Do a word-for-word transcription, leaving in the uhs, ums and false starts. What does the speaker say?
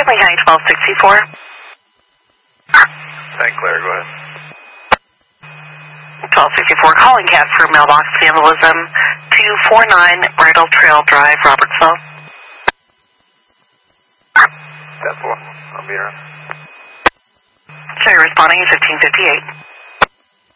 Franklin County twelve sixty-four. Saint Clair, go ahead. twelve sixty-four, calling CAT for mailbox vandalism, two forty-nine Bridle Trail Drive, Robertsville. That's one. I'll be around. So you're responding at fifteen fifty-eight.